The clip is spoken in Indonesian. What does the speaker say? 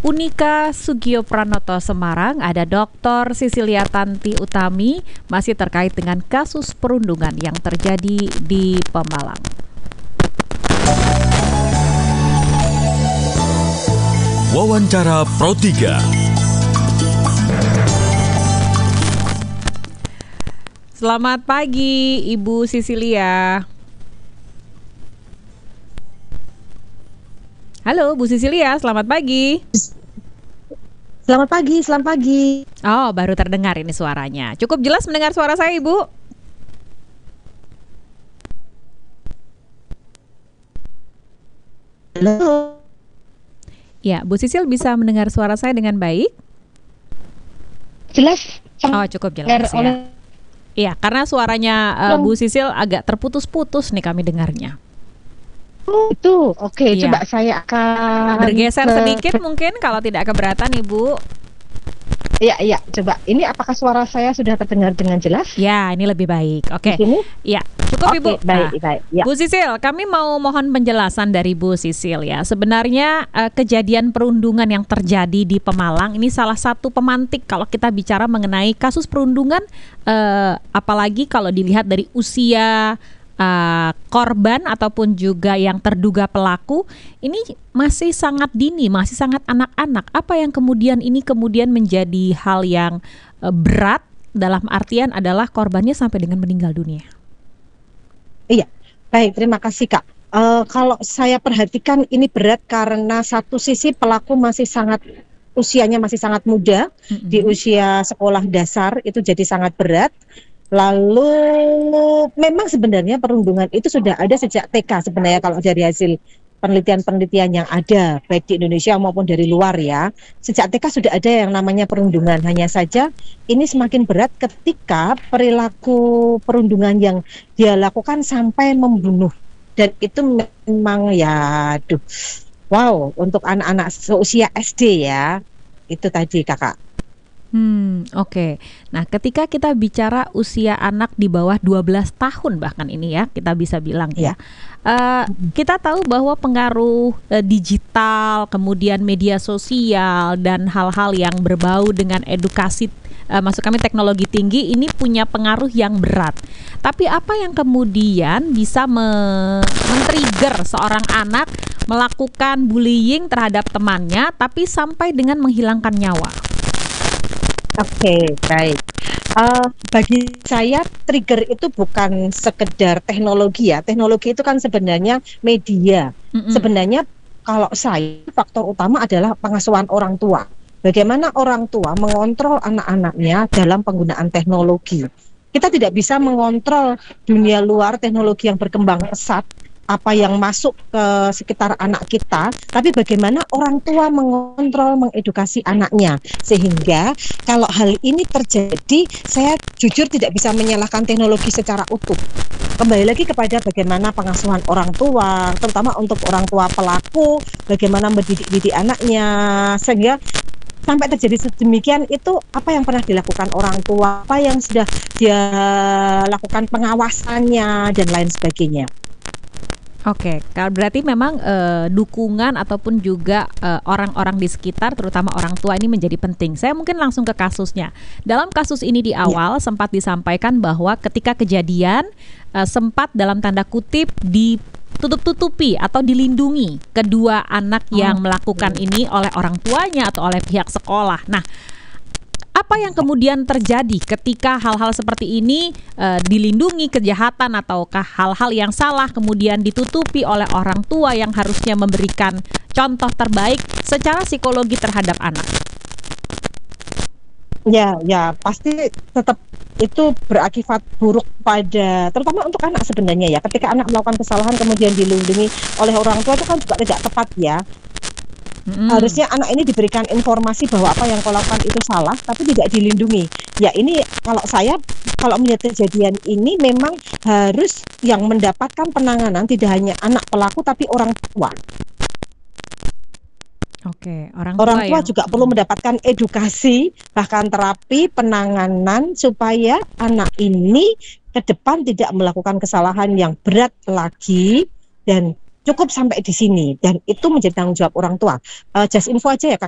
Unika Sugiopranoto Semarang, ada Dr. Sisilia Tanti Utami, masih terkait dengan kasus perundungan yang terjadi di Pemalang. Wawancara Pro 3. Selamat pagi, Ibu Sisilia. Halo, Bu Sisilia, selamat pagi. Selamat pagi. Oh, baru terdengar ini suaranya. Cukup jelas mendengar suara saya, Ibu? Halo. Ya, Bu Sisil bisa mendengar suara saya dengan baik? Jelas. Oh, cukup jelas ya. Iya, karena suaranya Bu Sisil agak terputus-putus nih kami dengarnya. Oh, itu. Oke, Iya. coba saya akan Bergeser sedikit mungkin kalau tidak keberatan, Ibu. Iya, coba. Ini apakah suara saya sudah terdengar dengan jelas? Ya, ini lebih baik. Oke. Di sini? Ya, cukup Ibu. Oke, baik. Ya. Bu Sisil, kami mau mohon penjelasan dari Bu Sisil ya. Sebenarnya kejadian perundungan yang terjadi di Pemalang ini salah satu pemantik kalau kita bicara mengenai kasus perundungan, apalagi kalau dilihat dari usia korban ataupun juga yang terduga pelaku ini masih sangat dini, masih sangat anak-anak. Apa yang kemudian menjadi hal yang berat dalam artian adalah korbannya sampai dengan meninggal dunia? Iya, baik, terima kasih Kak. Kalau saya perhatikan ini berat karena satu sisi pelaku usianya masih sangat muda, di usia sekolah dasar itu jadi sangat berat. Lalu memang sebenarnya perundungan itu sudah ada sejak TK sebenarnya kalau dari hasil penelitian yang ada baik di Indonesia maupun dari luar ya. Sejak TK sudah ada yang namanya perundungan, hanya saja ini semakin berat ketika perilaku perundungan yang dia lakukan sampai membunuh. Dan itu memang wow, untuk anak-anak seusia SD ya. Itu tadi Kakak. Oke. Nah, ketika kita bicara usia anak di bawah 12 tahun bahkan ini ya, kita bisa bilang ya. Kita tahu bahwa pengaruh digital, kemudian media sosial dan hal-hal yang berbau dengan edukasi, maksud kami teknologi tinggi ini punya pengaruh yang berat. Tapi apa yang kemudian bisa men-trigger seorang anak melakukan bullying terhadap temannya tapi sampai dengan menghilangkan nyawa? Oke, baik. Bagi saya trigger itu bukan sekedar teknologi ya. Teknologi itu kan sebenarnya media. Sebenarnya kalau saya faktor utama adalah pengasuhan orang tua. Bagaimana orang tua mengontrol anak-anaknya dalam penggunaan teknologi. Kita tidak bisa mengontrol dunia luar teknologi yang berkembang pesat, apa yang masuk ke sekitar anak kita, tapi bagaimana orang tua mengontrol, mengedukasi anaknya. Sehingga kalau hal ini terjadi, saya jujur tidak bisa menyalahkan teknologi secara utuh. Kembali lagi kepada bagaimana pengasuhan orang tua, terutama untuk orang tua pelaku, bagaimana mendidik anaknya, sehingga sampai terjadi sedemikian itu apa yang pernah dilakukan orang tua, apa yang sudah dia lakukan pengawasannya, dan lain sebagainya. Oke, berarti memang dukungan ataupun juga orang-orang di sekitar, terutama orang tua ini menjadi penting. Saya mungkin langsung ke kasusnya. Dalam kasus ini di awal sempat disampaikan bahwa ketika kejadian sempat dalam tanda kutip ditutup-tutupi atau dilindungi kedua anak yang melakukan ini oleh orang tuanya atau oleh pihak sekolah. Nah, apa yang kemudian terjadi ketika hal-hal seperti ini dilindungi kejahatan ataukah hal-hal yang salah kemudian ditutupi oleh orang tua yang harusnya memberikan contoh terbaik secara psikologi terhadap anak? Ya, pasti tetap itu berakibat buruk pada, terutama untuk anak sebenarnya ya. Ketika anak melakukan kesalahan kemudian dilindungi oleh orang tua itu kan juga tidak tepat ya. Harusnya anak ini diberikan informasi bahwa apa yang kau lakukan itu salah, tapi tidak dilindungi. Ya ini kalau melihat kejadian ini memang harus yang mendapatkan penanganan tidak hanya anak pelaku tapi orang tua. Oke, orang tua juga perlu mendapatkan edukasi, bahkan terapi, penanganan supaya anak ini ke depan tidak melakukan kesalahan yang berat lagi dan cukup sampai di sini, dan itu menjadi tanggung jawab orang tua. Just info aja ya Kak.